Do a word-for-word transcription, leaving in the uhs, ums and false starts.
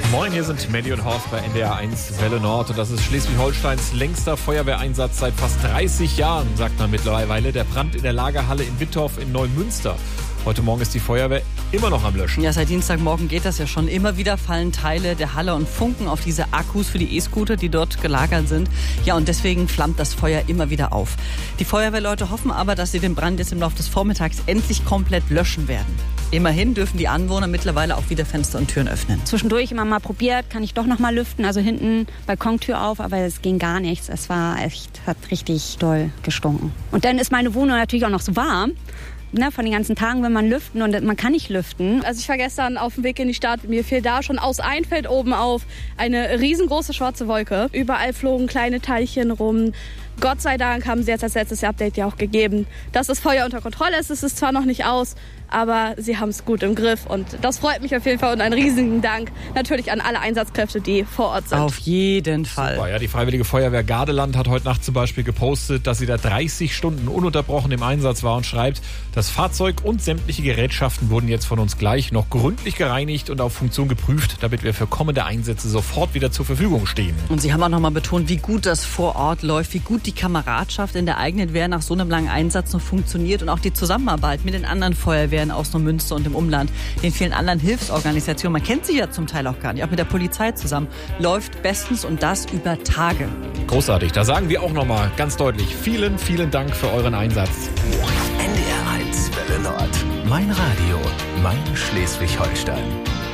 Moin, hier sind Melly und Horst bei N D R eins Welle Nord und das ist Schleswig-Holsteins längster Feuerwehreinsatz seit fast dreißig Jahren, sagt man mittlerweile. Der Brand in der Lagerhalle in Wittorf in Neumünster. Heute Morgen ist die Feuerwehr immer noch am Löschen. Ja, seit Dienstagmorgen geht das ja schon. Immer wieder fallen Teile der Halle und Funken auf diese Akkus für die E-Scooter, die dort gelagert sind. Ja, und deswegen flammt das Feuer immer wieder auf. Die Feuerwehrleute hoffen aber, dass sie den Brand jetzt im Laufe des Vormittags endlich komplett löschen werden. Immerhin dürfen die Anwohner mittlerweile auch wieder Fenster und Türen öffnen. Zwischendurch immer mal probiert, kann ich doch noch mal lüften. Also hinten Balkontür auf, aber es ging gar nichts. Es war echt, hat richtig doll gestunken. Und dann ist meine Wohnung natürlich auch noch so warm. Ne, von den ganzen Tagen, wenn man lüften und man kann nicht lüften. Also ich war gestern auf dem Weg in die Stadt, mir fiel da schon aus ein Feld oben auf eine riesengroße schwarze Wolke. Überall flogen kleine Teilchen rum. Gott sei Dank haben sie jetzt als letztes Update ja auch gegeben, dass das Feuer unter Kontrolle ist. Es ist zwar noch nicht aus, aber sie haben es gut im Griff und das freut mich auf jeden Fall und einen riesigen Dank natürlich an alle Einsatzkräfte, die vor Ort sind. Auf jeden Fall. Super, ja, die Freiwillige Feuerwehr Gardeland hat heute Nacht zum Beispiel gepostet, dass sie da dreißig Stunden ununterbrochen im Einsatz war und schreibt, das Fahrzeug und sämtliche Gerätschaften wurden jetzt von uns gleich noch gründlich gereinigt und auf Funktion geprüft, damit wir für kommende Einsätze sofort wieder zur Verfügung stehen. Und sie haben auch nochmal betont, wie gut das vor Ort läuft, wie gut die Kameradschaft in der eigenen Wehr nach so einem langen Einsatz noch funktioniert und auch die Zusammenarbeit mit den anderen Feuerwehren aus Neumünster und im Umland, den vielen anderen Hilfsorganisationen, man kennt sie ja zum Teil auch gar nicht, auch mit der Polizei zusammen, läuft bestens und das über Tage. Großartig, da sagen wir auch nochmal ganz deutlich, vielen, vielen Dank für euren Einsatz. N D R eins Welle Nord, mein Radio, mein Schleswig-Holstein.